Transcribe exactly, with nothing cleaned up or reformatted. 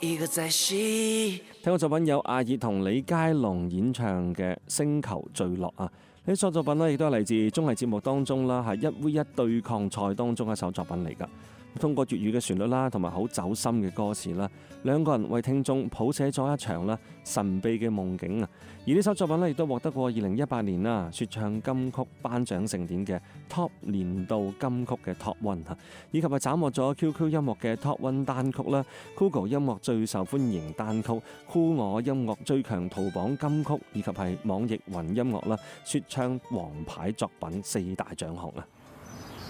一個在戲。 聽過作品有阿爾同李佳隆演唱嘅《星球墜落》啊，呢首作品呢亦都係嚟自綜藝節目當中啦，係一 V 一對抗賽當中一首作品嚟㗎。通過粵語嘅旋律啦，同埋好走心嘅歌詞啦，兩個人為聽眾譜寫咗一場啦神秘嘅夢境啊！而呢首作品呢，亦都獲得過二零一八年啦說唱金曲頒獎盛典嘅 Top 年度金曲嘅 Top One 啊，以及係斬獲咗 Q Q 音樂嘅 Top One 單曲啦、Google 音樂最受歡迎單曲、酷我音樂最強淘榜金曲，以及係網易雲音樂啦說唱王牌作品四大獎項啊！